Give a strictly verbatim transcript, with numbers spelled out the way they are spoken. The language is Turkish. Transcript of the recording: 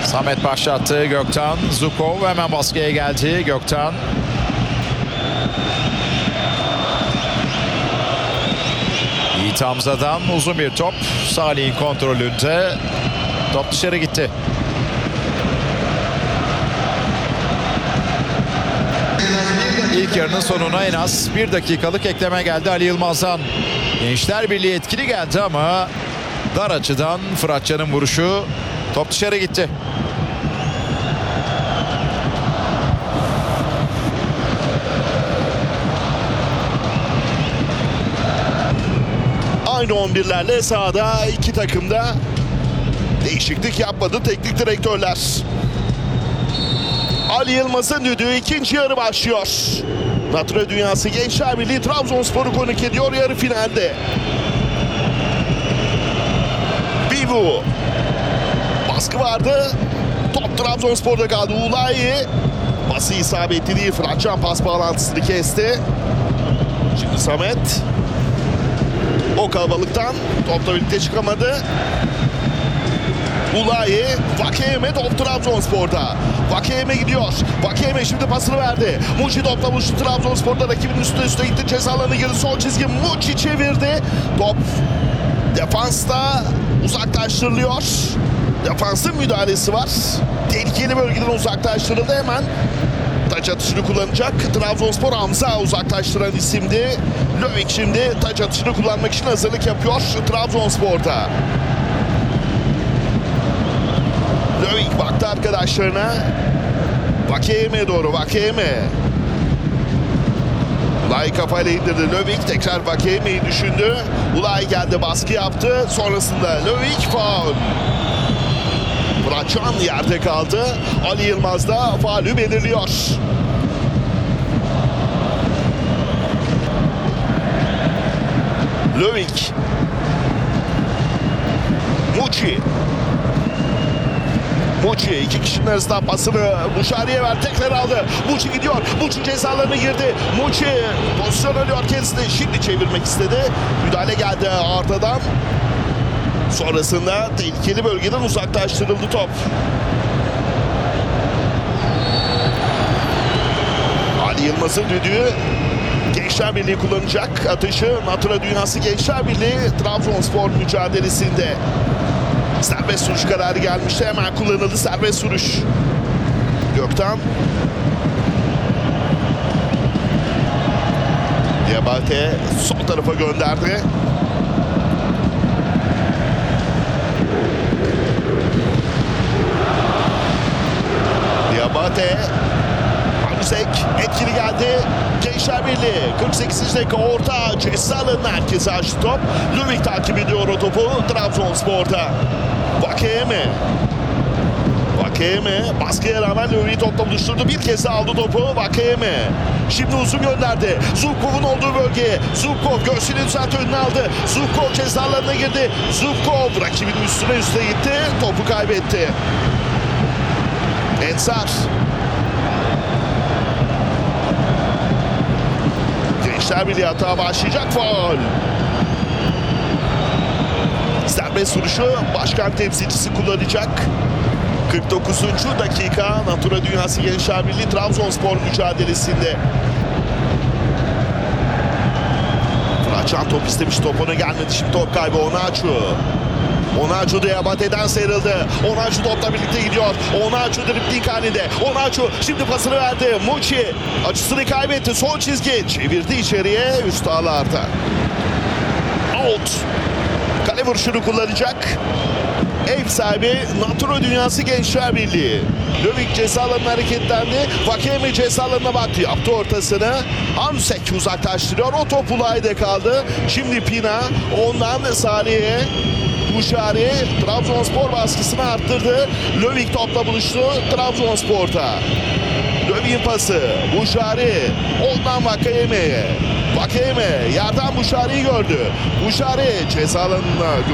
Samet başlattı. Gökten. Zukov hemen baskıya geldi. Gökten. Yiğit Hamza'dan uzun bir top. Salih'in kontrolünde. Top dışarı gitti. İlk yarının sonuna en az bir dakikalık ekleme geldi Ali Yılmaz'dan. Gençler Birliği etkili geldi ama dar açıdan Fıratcan'ın vuruşu, top dışarı gitti. Aynı on birlerle sahada iki takımda değişiklik yapmadı teknik direktörler. Ali Yılmaz'ın düdüğü, ikinci yarı başlıyor. Natura Dünyası Gençler Birliği Trabzonspor'u konuk ediyor yarı finalde. Bivu. Baskı vardı. Top Trabzonspor'da kaldı. Ulayi. Pası isabetli değil. Fıratcan pas bağlantısını kesti. Şimdi Samet. O kalabalıktan topla birlikte çıkamadı. Ulayi, Vakeyeme top Trabzonspor'da. Vakeyeme gidiyor. Vakeyeme şimdi pasını verdi. Muçi topla buluştu Trabzonspor'da. Rakibinin üstüne üstüne gitti. Ceza alanına girdi. Son çizgi Muçi çevirdi. Top defansta uzaklaştırılıyor. Defansın müdahalesi var. Tehlikeli bölgeden uzaklaştırıldı hemen. Taç atışını kullanacak. Trabzonspor Hamza uzaklaştıran isimdi. Lövik şimdi taç atışını kullanmak için hazırlık yapıyor Trabzonspor'da. Lövik baktı arkadaşlarına. Vakeyeme'ye doğru. Vakeyeme. Ulay kafayla indirdi. Lövik tekrar Vakeyeme'yi düşündü. Ulay geldi, baskı yaptı. Sonrasında Lövik faul. Fıratcan yerde kaldı. Ali Yılmaz da faulü belirliyor. Lövik. Muçi. Muçi iki kişinin arasında pasını Muşari'ye ver, tekrar aldı. Muçi gidiyor. Muçi cezalarına girdi. Muçi pozisyon alıyor kendisini. Şimdi çevirmek istedi. Müdahale geldi Arda'dan. Sonrasında tehlikeli bölgeden uzaklaştırıldı top. Ali Yılmaz'ın düdüğü. Gençler Birliği kullanacak atışı. Natura Dünyası Gençler Birliği Trabzonspor mücadelesinde. Serbest vuruş kararı gelmişti. Hemen kullanıldı serbest vuruş. Gökten. Diabate sol tarafa gönderdi. Diabate. Hamzek etkili geldi. Gençler Birliği kırk sekizinci dakika orta ceza alanının herkese açtı top. Lövik takip ediyor o topu Trabzonspor'da. Vakeyeme. Vakeyeme baskıya rağmen Lövik'i topla buluşturdu. Bir kez daha aldı topu Vakeyeme. Şimdi uzun gönderdi. Zubkov'un olduğu bölgeye. Zubkov göğsünü düzeltti, önüne aldı. Zubkov cezalarına girdi. Zubkov rakibinin üstüne üstüne gitti. Topu kaybetti. Ensar. Gençler Birliği hata başlayacak. Faul. Serbest vuruşu başkan temsilcisi kullanacak. kırk dokuzuncu dakika Natura Dünyası Gençler Birliği Trabzonspor mücadelesinde. Fıratcan top istemiş, top ona gelmedi. Şimdi top kaybı Onaçu. Onaçu Diabate'den sıyrıldı. Onaçu topla birlikte gidiyor. Onaçu dribling halinde. Onaçu şimdi pasını verdi. Muçi açısını kaybetti. Son çizgi çevirdi içeriye. Üst ağlarda. Out. Kale vuruşunu kullanacak. Ev sahibi Natura Dünyası Gençler Birliği. Lövik ceza alanına hareketlendi. Vakeyeme ceza alanına baktı. Yaptı ortasını. Hamzek uzaklaştırıyor. O top Ulay'da kaldı. Şimdi Pina. Ondan Salih'e. Muşari Trabzonspor baskısını arttırdı. Lövik topla buluştu Trabzonspor'da. Lövik'in pası. Muşari. Ondan Vakayeme'ye. Vakeyeme yerden Muşari'yi gördü. Muşari ceza alanına